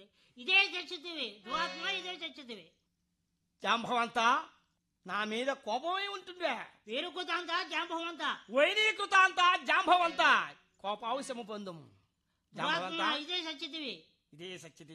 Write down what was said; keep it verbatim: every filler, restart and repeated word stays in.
ఇదే చచ్చితివి దురాత్మ ఇదే చచ్చితివి. జాంబవంత నా మీద కోపమై ఉంటుండే. పేరుకుతాంత జాంబవంత వైనీకృతాంత జాంబవంత కోపావశము పొందుము. దురాత్మ జాంబవంత ఇదే చచ్చితివి. ఇదే సత్యది